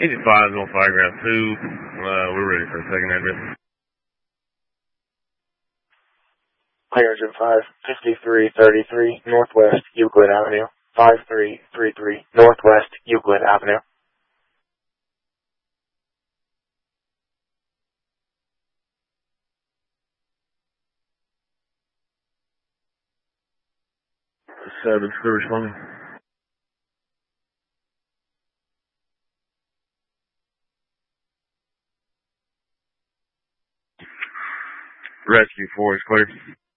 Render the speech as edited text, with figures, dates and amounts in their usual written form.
Engine 5 is on Fireground 2. We're ready for a second address. Engine 5, 5333 Northwest Euclid Avenue. 5333 Northwest Euclid Avenue. Seven, still responding. Rescue 4 is clear.